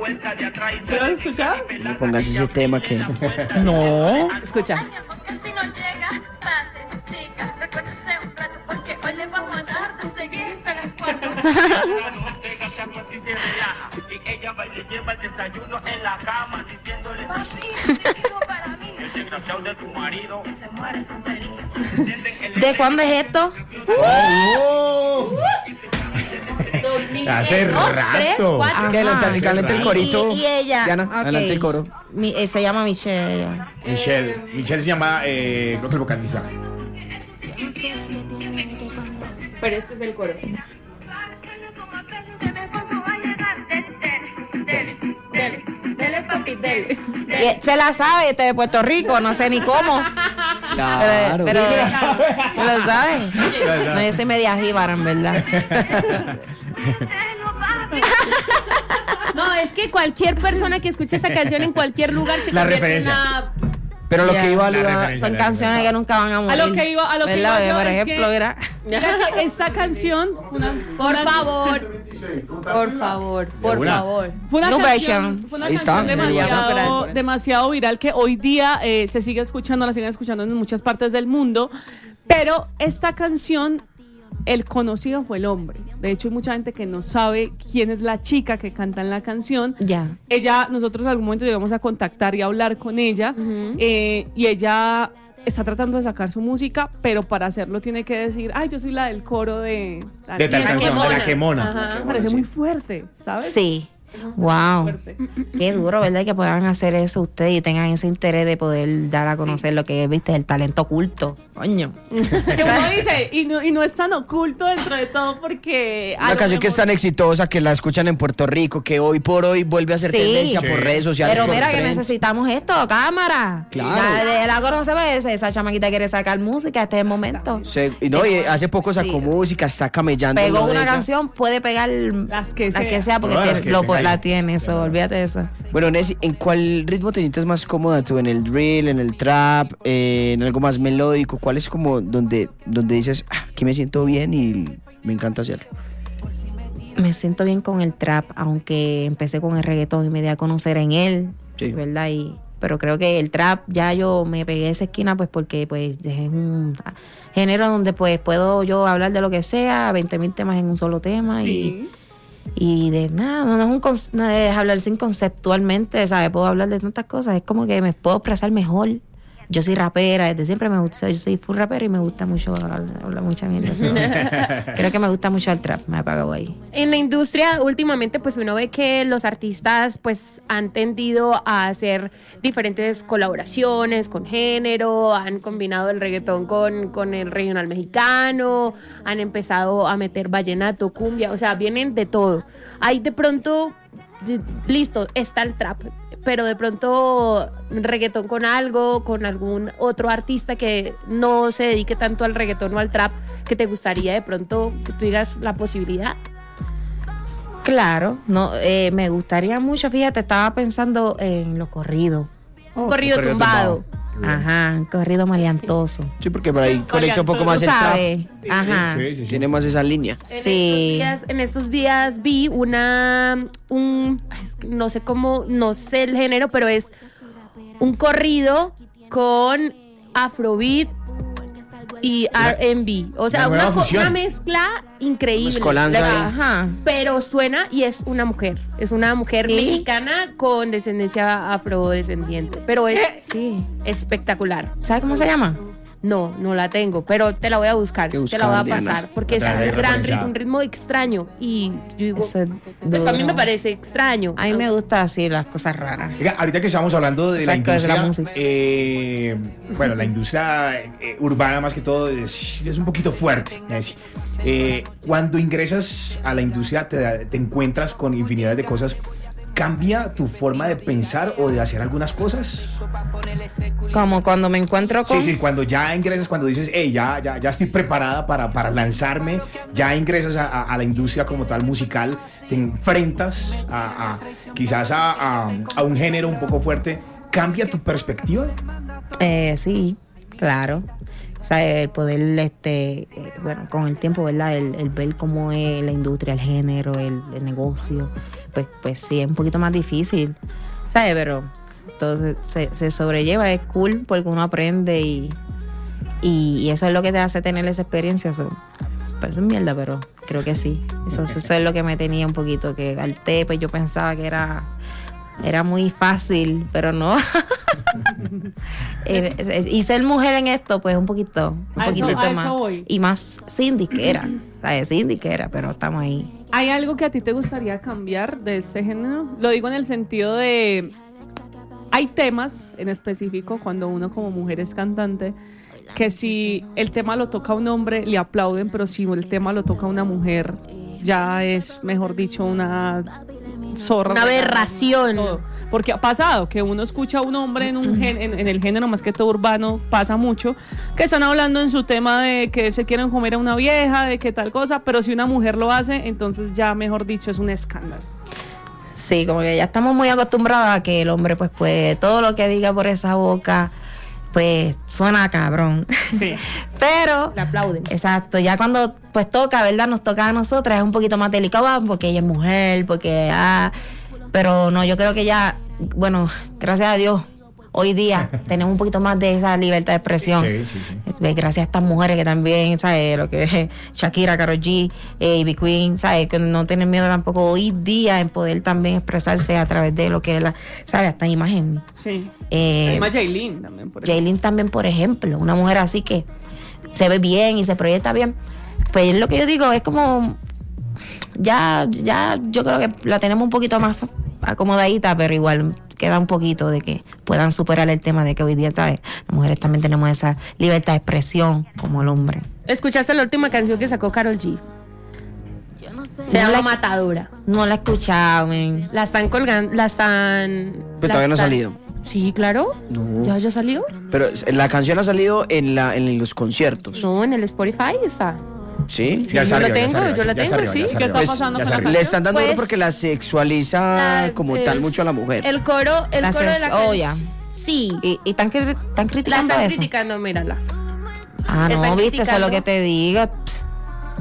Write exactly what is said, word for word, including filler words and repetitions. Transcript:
¿Se lo has escuchado? No pongas ese tema que... No. Escucha. ¿De cuándo es esto? Oh. Hace dos, rato. tres, cuatro. Que adelante, calente el corito. Y, y ella. Diana, ok. adelante el coro. Mi- eh, se llama Michelle. ella. Michelle. Michelle se llama, eh, creo que el vocalista. Pero este es el coro. Dele, papi, dele. Y, eh, se la sabe, este de Puerto Rico, no sé ni cómo. Claro. Pero, se lo sabe. No, yo soy media jíbara, en verdad. No, es que cualquier persona que escuche esta canción en cualquier lugar se La convierte en referencia. una... Pero lo Ya. que iba a La ayudar... referencia. Son canciones que nunca van a morir. A lo que iba, a lo que ¿verdad? iba yo Por es ejemplo, que- mira. Mira que esta canción, una, Por una- favor, por favor, por una. favor. Fue una No canción, version. fue una Ahí está, canción en el demasiado, WhatsApp. demasiado viral que hoy día eh, se sigue escuchando, la siguen escuchando en muchas partes del mundo. Pero esta canción, el conocido fue el hombre. De hecho, hay mucha gente que no sabe quién es la chica que canta en la canción. Ya. Ella, nosotros en algún momento llegamos a contactar y a hablar con ella. eh, y ella está tratando de sacar su música, pero para hacerlo tiene que decir, ay, yo soy la del coro de... De tal y- canción, de la quemona. Ajá. Me parece muy fuerte, ¿sabes? Sí. Wow. Fuerte. Qué duro, ¿verdad? Que puedan hacer eso ustedes y tengan ese interés de poder dar a conocer lo que es, viste, el talento oculto. Coño. Que uno dice, y no, y no es tan oculto dentro de todo porque... a Una lo canción que es mejor- tan exitosa que la escuchan en Puerto Rico, que hoy por hoy vuelve a ser Sí. tendencia Sí. por redes sociales. Pero por mira que trends. necesitamos esto, cámara. Claro. La, de la conoce, esa, esa chamaquita quiere sacar música, este es el momento. Se- y no, y hace poco sacó Sí. música, está camellando. Pegó lo de una ella. canción, puede pegar Las que las sea. que sea porque Todas tiene- las que lo, tenga la ahí. tiene, eso, olvídate de eso. Bueno, Nessie, ¿en cuál ritmo te sientes más cómoda tú? ¿En el drill, en el trap, eh, en algo más melódico? ¿Cuál es como donde, donde dices, ah, aquí me siento bien y me encanta hacerlo? Me siento bien con el trap, aunque empecé con el reggaetón y me di a conocer en él, Sí. ¿verdad? Y, pero creo que el trap ya yo me pegué a esa esquina pues porque pues es un género donde pues puedo yo hablar de lo que sea, veinte mil temas en un solo tema y, y de nada, no, no es un con- no es hablar sin conceptualmente, ¿sabes? Puedo hablar de tantas cosas, es como que me puedo expresar mejor. Yo soy rapera, desde siempre me gusta, yo soy full rapera y me gusta mucho hablar, hablar mucha mierda. so. Creo que me gusta mucho el trap, me ha apagado ahí. En la industria últimamente pues uno ve que los artistas pues han tendido a hacer diferentes colaboraciones con género, han combinado el reggaetón con, con el regional mexicano, han empezado a meter vallenato, cumbia, o sea, vienen de todo. Hay de pronto, de- listo, está el trap, pero de pronto reggaetón con algo, con algún otro artista que no se dedique tanto al reggaetón o al trap, que te gustaría de pronto que tú digas la posibilidad. Claro, no, eh, me gustaría mucho, fíjate, estaba pensando en los corridos. Un corrido corrido tumbado. Ajá, un corrido maleantoso. Sí, porque por ahí conecta un poco Tú más el sabes, trap. ajá. Sí, sí, sí. Tiene más esa línea. En estos Sí. días, en estos días vi una, un, ay, es que no sé cómo, no sé el género, pero es un corrido con afrobeat y R and B. O sea, una nueva una, co- fusión. una mezcla increíble. Mezcolanza La- ahí. Ajá. Pero suena y es una mujer. Es una mujer ¿Sí? mexicana con descendencia afrodescendiente. Pero es Sí. espectacular. ¿Sabes cómo se llama? No, no la tengo, pero te la voy a buscar, Que te la voy a buscar, Diana. pasar, porque es La trae un gran referenciada. ritmo, un ritmo extraño y yo digo, Eso es pues a mí duro. me parece extraño. A mí me gusta así las cosas raras. Oiga, ahorita que estamos hablando de la Exacto, de la industria, música. eh, bueno, la industria eh, urbana más que todo es, es un poquito fuerte. Nessie. Eh, cuando ingresas a la industria te, te encuentras con infinidad de cosas. ¿Cambia tu forma de pensar o de hacer algunas cosas? Como cuando me encuentro con... Sí, sí, cuando ya ingresas, cuando dices, hey, ya, ya, ya estoy preparada para, para lanzarme, ya ingresas a, a- a la industria como tal musical, te enfrentas a, a- quizás a, a- a un género un poco fuerte, ¿cambia tu perspectiva? Eh, sí, claro. O sea, el poder, este, eh, bueno, con el tiempo, ¿verdad? El, el ver cómo es la industria, el género, el, el negocio. pues, pues sí, es un poquito más difícil, ¿sabes? Pero todo se, se, se sobrelleva, es cool porque uno aprende y, y, y eso es lo que te hace tener esa experiencia. Eso, parece mierda, pero creo que sí. Eso, eso es lo que me tenía un poquito, que al té, pues yo pensaba que era, era muy fácil, pero no. eh, eh, y ser mujer en esto, pues un poquito, un A eso- poquitito a eso más. voy. Y más sindiquera, ¿sabes? Sindiquera, pero estamos ahí. ¿Hay algo que a ti te gustaría cambiar de este género? Lo digo en el sentido de... Hay temas en específico cuando uno como mujer es cantante que si el tema lo toca un hombre le aplauden, pero si el tema lo toca una mujer ya es, mejor dicho, una zorra. Una aberración. Todo. Porque ha pasado que uno escucha a un hombre en, un gen- en, en el género más que todo urbano, pasa mucho, que están hablando en su tema de que se quieren comer a una vieja, de que tal cosa, pero si una mujer lo hace, entonces ya, mejor dicho, es un escándalo. Sí, como que ya estamos muy acostumbrados a que el hombre, pues, pues, todo lo que diga por esa boca, pues, suena cabrón. Sí. Pero, Le aplauden. exacto, ya cuando, pues, toca, ¿verdad? Nos toca a nosotras, es un poquito más delicado, ah, porque ella es mujer, porque, ah, pero no, yo creo que ya, bueno, gracias a Dios, hoy día tenemos un poquito más de esa libertad de expresión. Sí, sí, sí. Eh, Gracias a estas mujeres que también, ¿sabes? Lo que es Shakira, Karol G, eh, Ivy Queen, ¿sabes? Que no tienen miedo tampoco hoy día en poder también expresarse a través de lo que es la, ¿sabes? Hasta imagen. Sí. Eh, Además, Jaylin también, por ejemplo. Jaylin también, por ejemplo, una mujer así que se ve bien y se proyecta bien. Pues lo que yo digo es como, ya, ya yo creo que la tenemos un poquito más acomodadita, pero igual queda un poquito de que puedan superar el tema de que hoy día, ¿sabes? Las mujeres también tenemos esa libertad de expresión como el hombre. ¿Escuchaste la última canción que sacó Karol G? Se llama la- Matadora. No la he escuchado, men. La están colgando, la están... Pero la todavía no ha están- salido. Sí, claro. No. ¿Ya, ya salió? Pero la canción ha salido en, la, en los conciertos. No, en el Spotify está. ¿Sí? Ya yo está la arriba, ya tengo, está arriba, yo la ya está tengo, arriba, sí. ya está ¿Qué arriba. está pasando Ya con está la arriba. Le están dando duro Pues, porque la sexualiza La- como tal es- mucho a la mujer. El coro, el La coro de la ses- oh, canción. ya. Sí. Y, y están, cri- están La criticando están eso. criticando, mírala. Ah, no, Están viste, eso es lo criticando. que te digo. Pss,